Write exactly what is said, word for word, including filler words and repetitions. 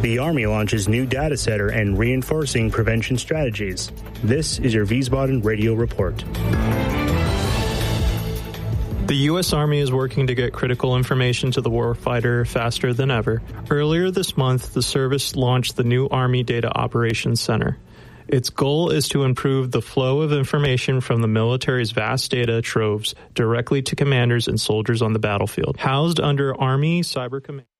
The Army launches new data center and reinforcing prevention strategies. This is your Wiesbaden Radio Report. The U S. Army is working to get critical information to the warfighter faster than ever. Earlier this month, the service launched the new Army Data Operations Center. Its goal is to improve the flow of information from the military's vast data troves directly to commanders and soldiers on the battlefield. Housed under Army Cyber Command.